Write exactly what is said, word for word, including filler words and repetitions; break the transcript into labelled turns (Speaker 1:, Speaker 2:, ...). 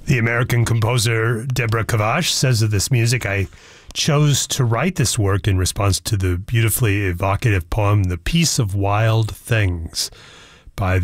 Speaker 1: The American composer Deborah Kavash says of this music, I chose to write this work in response to the beautifully evocative poem, The Peace of Wild Things, by